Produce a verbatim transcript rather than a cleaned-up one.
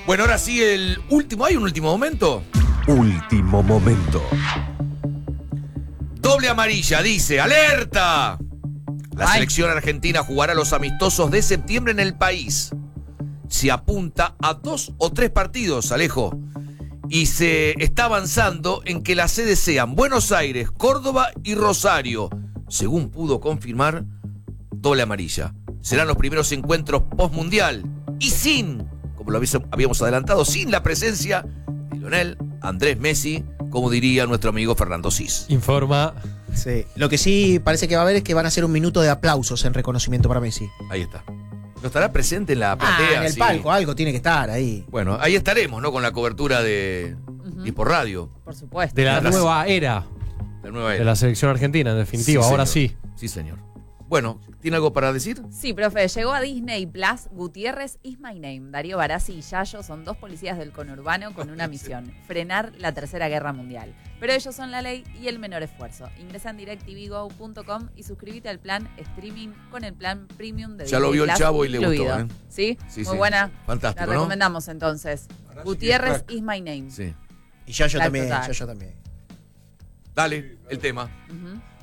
Bueno, ahora sí el último. ¿Hay un último momento? Último momento. Doble amarilla, dice, ¡alerta! La Ay. selección argentina jugará los amistosos de septiembre en el país. Se apunta a dos o tres partidos, Alejo. Y se está avanzando en que las sedes sean Buenos Aires, Córdoba y Rosario. Según pudo confirmar Doble Amarilla. Serán los primeros encuentros postmundial. Y sin, como lo habíamos adelantado, sin la presencia de Lionel Andrés Messi, como diría nuestro amigo Fernando Cis. Informa. Sí. Lo que sí parece que va a haber es que van a hacer un minuto de aplausos en reconocimiento para Messi. Ahí está. ¿No estará presente en la Ah, platea? en el sí. palco, algo tiene que estar ahí. Bueno, ahí estaremos, ¿no? Con la cobertura de Ujú. y por radio, Por supuesto. De la Gracias. nueva era la nueva de era. la selección argentina, en definitiva. Sí, Ahora señor. sí. Sí, señor. Bueno, ¿tiene algo para decir? Sí, profe, llegó a Disney Plus Gutiérrez Is My Name. Darío Barassi y Yayo son dos policías del conurbano con una misión: frenar la Tercera Guerra Mundial. Pero ellos son la ley y el menor esfuerzo. Ingresa en directvgo punto com y suscríbete al plan streaming con el plan premium de Ya lo Disney vio el Plus Chavo y le gustó, incluido. ¿eh? ¿Sí? Sí, Muy sí. buena. Fantástico, La ¿no? recomendamos entonces. Gutiérrez Is My Name. Sí. Y ya yo Claro, también, total. ya yo también. Dale, el tema. Ujú.